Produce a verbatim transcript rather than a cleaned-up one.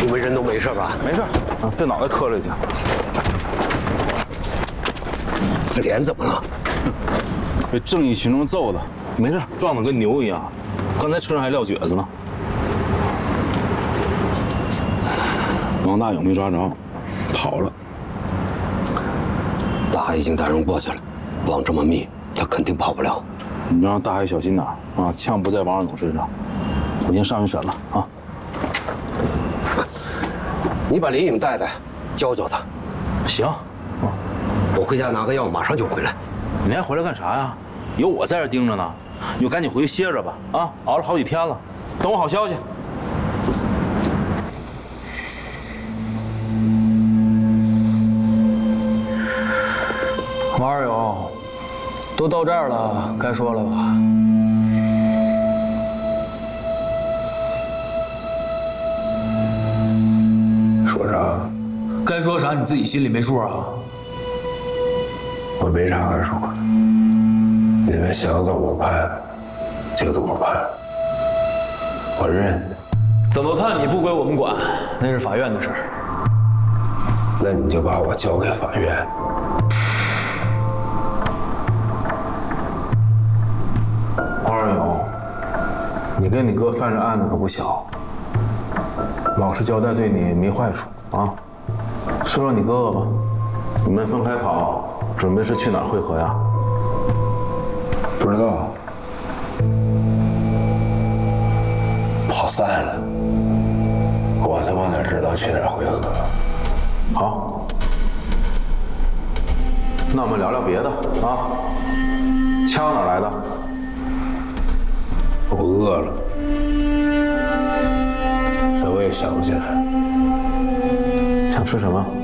你们人都没事吧？ 没事，啊，这脑袋磕了一下。 这脸怎么了？ 被正义群众揍的，没事，壮得跟牛一样。刚才车上还撂蹶子呢。王大勇没抓着，跑了。 大爷已经带人过去了，网这么密，他肯定跑不了。 你让大爷小心点啊，枪不在王大勇身上。我先上去审了啊。 你把林颖带带，教教他。 行。啊， 我回家拿个药，马上就回来。 你还回来干啥呀？有我在这盯着呢，你就赶紧回去歇着吧。啊，熬了好几天了，等我好消息。 王二勇，都到这儿了，该说了吧？ 说啥？ 该说啥你自己心里没数啊？ 我没啥可说的，你们想怎么判就怎么判，我认。 怎么判你不归我们管，那是法院的事儿。 那你就把我交给法院。 王二勇，你跟你哥犯这案子可不小，老实交代对你没坏处啊。说说你哥哥吧，你们分开跑，准备是去哪儿会合呀？ 不知道，跑散了，我他妈哪知道去哪儿会合？ 好，那我们聊聊别的啊。枪哪来的？ 我饿了，什么也想不起来。 想吃什么？